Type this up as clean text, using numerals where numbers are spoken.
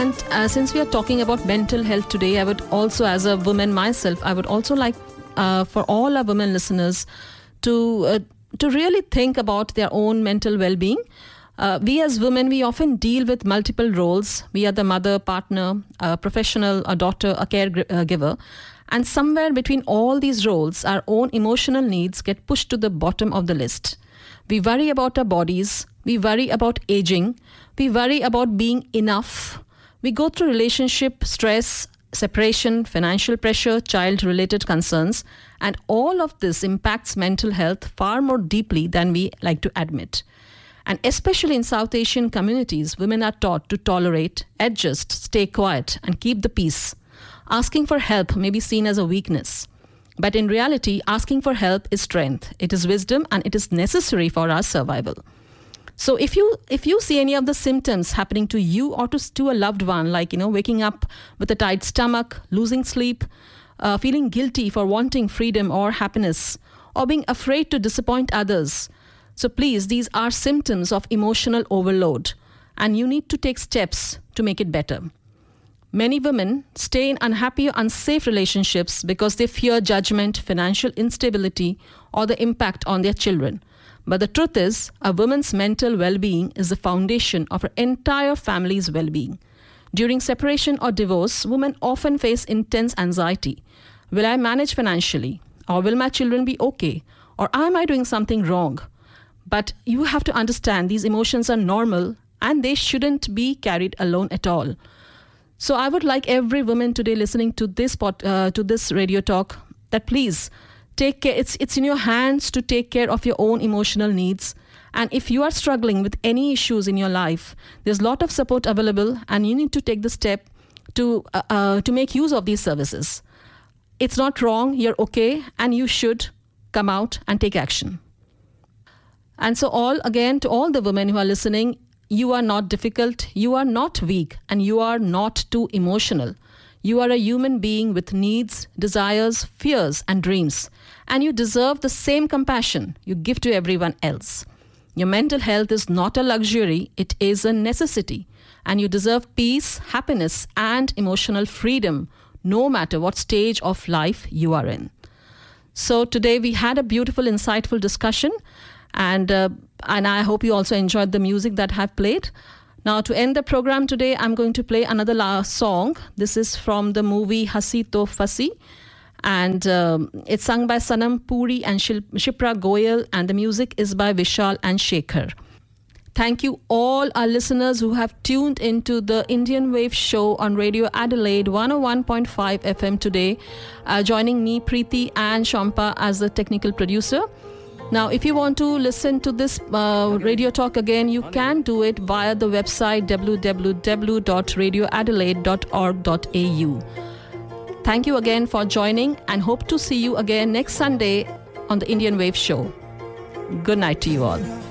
And since we are talking about mental health today, I would also, as a woman myself, I would also like for all our women listeners to really think about their own mental well-being. We as women, we often deal with multiple roles. We are the mother, partner, a professional, a daughter, a caregiver. And somewhere between all these roles, our own emotional needs get pushed to the bottom of the list. We worry about our bodies. We worry about aging. We worry about being enough. We go through relationship stress, separation, financial pressure, child-related concerns, and all of this impacts mental health far more deeply than we like to admit. And especially in South Asian communities, women are taught to tolerate, adjust, stay quiet, and keep the peace. Asking for help may be seen as a weakness. But in reality, asking for help is strength. It is wisdom, and it is necessary for our survival. So if you see any of the symptoms happening to you or to a loved one, like, waking up with a tight stomach, losing sleep, feeling guilty for wanting freedom or happiness, or being afraid to disappoint others, so please, these are symptoms of emotional overload, and you need to take steps to make it better. Many women stay in unhappy or unsafe relationships because they fear judgment, financial instability, or the impact on their children. But the truth is, a woman's mental well-being is the foundation of her entire family's well-being. During separation or divorce, women often face intense anxiety. Will I manage financially? Or will my children be okay? Or am I doing something wrong? But you have to understand these emotions are normal and they shouldn't be carried alone at all. So I would like every woman today listening to this radio talk that please take care. It's in your hands to take care of your own emotional needs. And if you are struggling with any issues in your life, there's a lot of support available, and you need to take the step to make use of these services. It's not wrong. You're okay, and you should come out and take action. And so to all the women who are listening, you are not difficult, you are not weak, and you are not too emotional. You are a human being with needs, desires, fears, and dreams. And you deserve the same compassion you give to everyone else. Your mental health is not a luxury, it is a necessity. And you deserve peace, happiness, and emotional freedom, no matter what stage of life you are in. So today we had a beautiful, insightful discussion. And I hope you also enjoyed the music that I've played. Now, to end the program today, I'm going to play another last song. This is from the movie Hasi To Fasi. And it's sung by Sanam Puri and Shipra Goyal. And the music is by Vishal and Shekhar. Thank you all our listeners who have tuned into the Indian Wave show on Radio Adelaide 101.5 FM today. Joining me, Preeti and Shampa as the technical producer. Now, if you want to listen to this radio talk again, you can do it via the website www.radioadelaide.org.au. Thank you again for joining, and hope to see you again next Sunday on the Indian Wave show. Good night to you all.